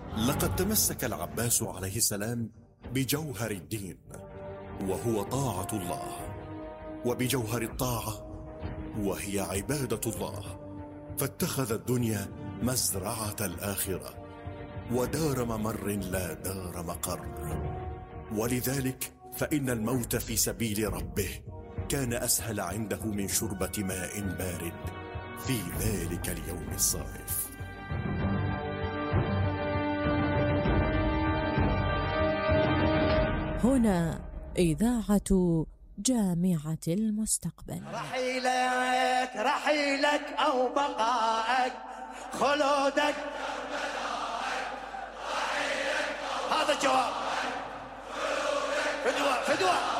لقد تمسك العباس عليه السلام بجوهر الدين، وهو طاعة الله، وبجوهر الطاعة، وهي عبادة الله، فاتخذ الدنيا مزرعة الآخرة ودار ممر لا دار مقر. ولذلك فإن الموت في سبيل ربه كان أسهل عنده من شربة ماء بارد في ذلك اليوم الصارف. هنا إذاعة جامعة المستقبل. رحيلك أو بقائك، خلودك هذا الجواب. فدوة